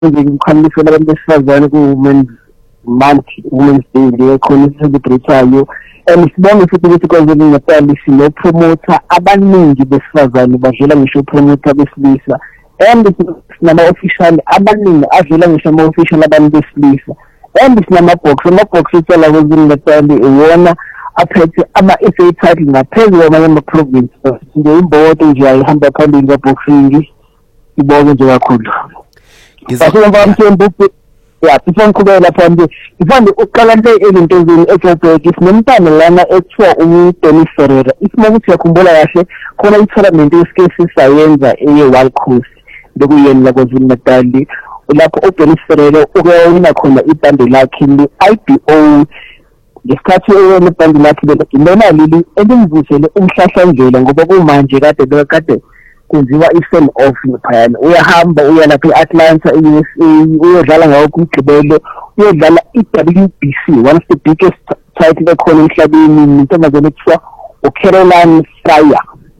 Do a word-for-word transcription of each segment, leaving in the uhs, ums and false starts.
ngikukhanisela abantu besifazane ku-Women's Month, Women's Day ngekhona celebrate-ayo. And sibonge futhi ukuthi KwaZulu-Natal sino-promoter abaningi besifazane badlula ngisho promoter besilisa. And sinama-official abaningi adlula ngisho ama-official abantu besilisa. And sinama-box, ama-box etshala KwaZulu-Natal iwona aphethe ama-S A title ngaphezulu kwamanye ama-province. Nje imboto nje ayihamba phambili ka-boxing. Sibonge nje kakhulu. Ngizobamba umthembu ya sifonqhubela lapha nje. Ifande uqala nje izinto ezini eJoburg isinomntana lana ethiwa uDennis Ferreira. Isimokuthi yakhumbula kahle khona i-tournament yesikesi sayenza eye-Wild Coast bekuyeni la KwaZulu-Natal lapho uDennis Ferreira ukuyawina khona ibhande lakhe le-I B O ngesikhathi eyona ibhande lakhe lona leli elimvusele umhlahlandlela ngoba kumanje kade bekade kunziwa i-send off phayana uyahamba uya lapha e-Atlanta e-U S A uyodlala ngawo kumgqibelo uyodlala i-W B C one of the biggest title ekhona emhlabeni intombazane ekuthiwa uCaroline Fryer.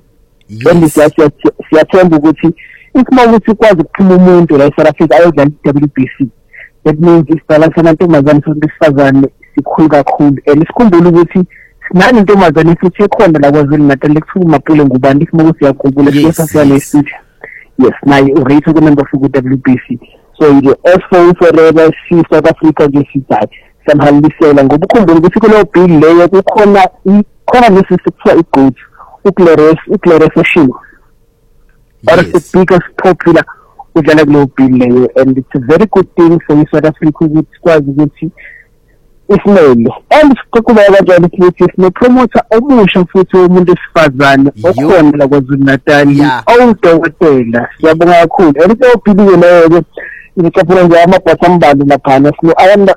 And siyathemba ukuthi isima ukuthi kwazi ukuphuma umuntu la eSouth Africa ayodlala i-W B C, that means isibalansana intombazane sesifazane sikhulu kakhulu. And sikhumbule ukuthi nani intombazane futhi ekhona la KwaZulu-Natal ekuthiwa uMapule Ngubane isimo ukuthi yakhumbula siyasiyana studio. Yes, naye urate ku-member for ku-W B C. So nje as for forever si South Africa nje sizathi samhambisela ngoba ukhumbule ukuthi kuleyo bill leyo kukhona khona lesi sekuthiwa i-goat uClares uClares Fashion. One of the biggest popular udlala kuleyo bill leyo, and it's a very good thing for South Africa ukuthi sikwazi ukuthi isimele. And kuba kanjalo futhi sine-promoter omusha futhi umuntu esifazane okhona la KwaZulu-Natal owudokotela. Siyabonga kakhulu. And into obhiliwe leyo ngicabula nje amabhathi ambalwa laphana sino ayanda.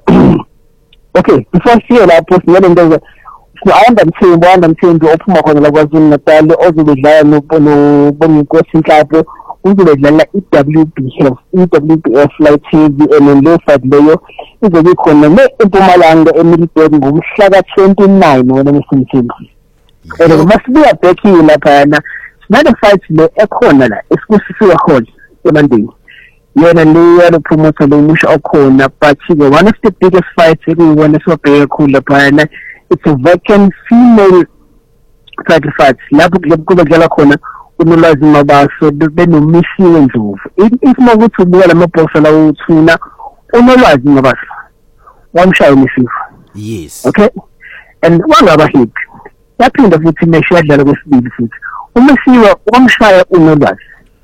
Okay, before siye lapho sinele nto sino ayanda Mthembu ayanda Mthembu ophuma khona la KwaZulu-Natal ozobedlala noBonginkosi Nhlapho uzobedlala i-W B F i-W B F Light T V and le fight leyo izobe khona le eMpumalanga eMilburg ngomhla ka twenty-nine wena Mthembu. And masibuya back here laphana sinale fight le ekhona la esikusisiwa khona eMandeni. Yena leyo lo promoter lo musha okhona, but one of the biggest fights everyone is sobheka khulu laphana, it's a vacant female title fight lapho kuba dlala khona uNolwazi Mabaso benomisiwe Ndlovu. If ukuthi ubuka lamaboxer lawo uthuna uNolwazi Mabaso wamshaya umisiwe. Yes. Okay, and wangaba hit yaphinda futhi mesho yadlala kwesibili futhi umisiwe wamshaya uNolwazi.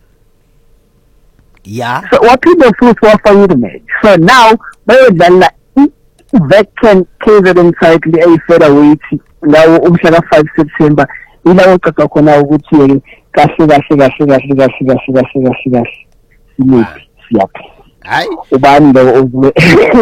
Yeah. So what people feel for for the match. So now bayodlala i-vacant K Z N title a featherweight lawo umhla ka five September ilawo qaqa khona ukuthi kahle kahle kahle kahle kahle kahle kahle kahle kahle simuthi siyaphi. Hayi ubani lo uzube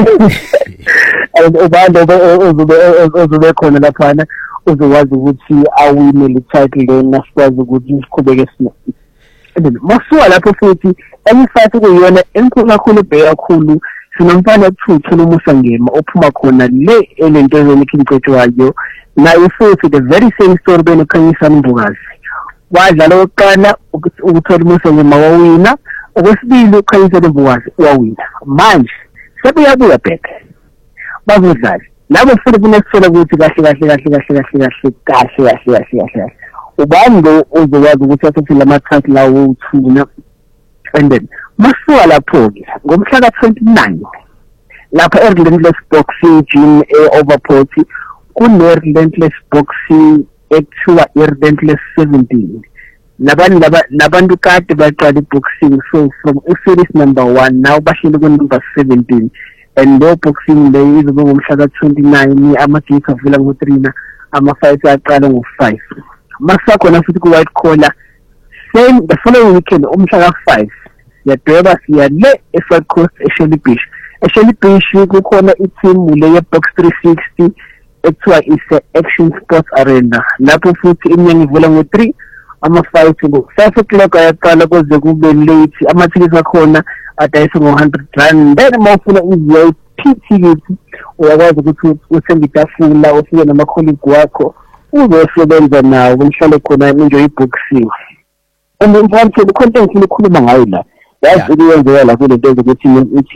ubani lo uzube uzube khona laphana uzokwazi ukuthi awine le title lena sikwazi ukuthi siqhubeke sina. Masuwa lapho futhi emifathi kuyona enkulu kakhulu ebheka kakhulu sinomfana othuthu nomusa ngema ophuma khona le elento enikhiqetshwayo naye futhi the very same story benokhanyisa Mbukazi wadlala oqala ukuthola umusa ngema wawina, okwesibili ukhanyisa Mbukazi wawina. Manje sebuyabuya back bazodlala labo futhi kunesola ukuthi kahle kahle kahle kahle kahle kahle kahle kahle kahle ubani lo uzokwazi ukuthi athathe lama title lawo uthuna. And then masuka lapho ke ngomhla ka twenty-nine lapha eRelentless Boxing Gym e-Overport kune-Relentless Boxing ekuthiwa i-Relentless seventeen. Labantu labantu kade baqala i-boxing, so from series number one now bahlele ku number seventeen, and lo boxing leyo izobe ngomhla ka twenty-nine ama-gates avela ngo-three na ama-fights aqala ngo-five. Masakhona futhi ku-white collar same the following weekend umhla ka five siyadweba siya le eSouth Coast eShelly Beach. eShelly Beach kukhona i-team le ye-Box three sixty ekuthiwa is Action Sports Arena lapho futhi iminyango ivula ngo-three ama-fight ngo-five o'clock ayaqala kuze kube late. Amathikisi akhona adayisa ngo-hundred rand. Then uma ufuna i-V I P ticket uyakwazi ukuthi uthenge itafula ufike nama-colleague wakho uzosebenza nawo nihlale khona enjoy i-boxing. And in fact the content likhuluma ngayo la yazi ukuyenzeka la kule nto ukuthi